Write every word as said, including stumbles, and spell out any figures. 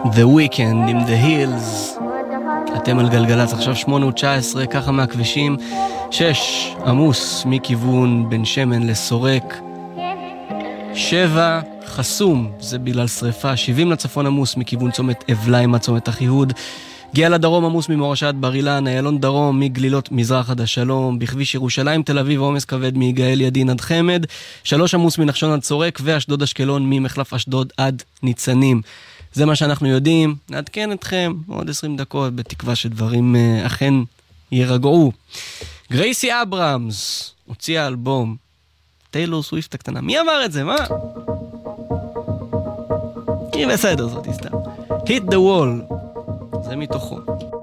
The Weekend עם The Hills. אתם על גלגלץ, עכשיו שמונה ותשע עשרה, ככה מהכבישים. שש, עמוס מכיוון בן שמן לסורק. שבע, חסום, זה בגלל שריפה. שבעים לצפון עמוס מכיוון צומת אבליים עד צומת אחיהוד. גאה לדרום עמוס ממורשת בר אילן, איילון דרום מגלילות מזרח עד השלום, בכביש ירושלים תל אביב עומס כבד מיגאל ידין עד חמד. שלוש עמוס מנחשון עד סורק, ואשדוד אשקלון ממחלף אשדוד עד ניצנים. זה מה שאנחנו יודעים, נעדכן אתכם עוד עשרים דקות, בתקווה שדברים uh, אכן יירגעו. גרייסי אברהמס הוציאה אלבום, טיילור סוויפט הקטנה. מי אמר את זה? מה? היא בסדר, זאת הסתם. Hit the wall, זה מתוכו.